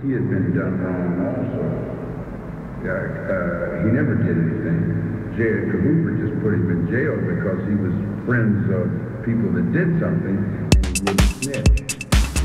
he had been done wrong also. He never did anything. J. Edgar Hoover just put him in jail because he was friends of people that did something and he wouldn't snitch.